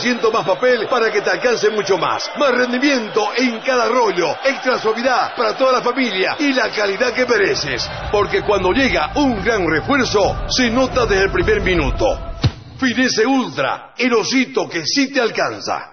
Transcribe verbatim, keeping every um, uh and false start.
ciento más papel para que te alcance mucho más. Más rendimiento en cada rollo, extra suavidad para toda la familia y la calidad que mereces. Porque cuando llega un gran refuerzo, se nota desde el primer minuto. Finesse Ultra, el osito que sí te alcanza.